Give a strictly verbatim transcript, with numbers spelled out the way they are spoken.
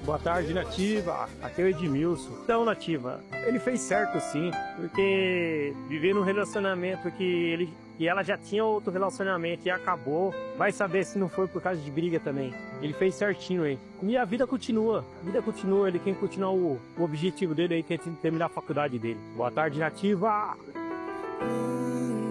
Boa tarde, Nativa. Aqui é o Edmilson. Então, Nativa, ele fez certo sim, porque viver num relacionamento que ele e ela já tinha outro relacionamento e acabou, vai saber se não foi por causa de briga também. Ele fez certinho, hein? E a vida continua, a vida continua, ele quer continuar o, o objetivo dele aí, que é terminar a faculdade dele. Boa tarde, Nativa.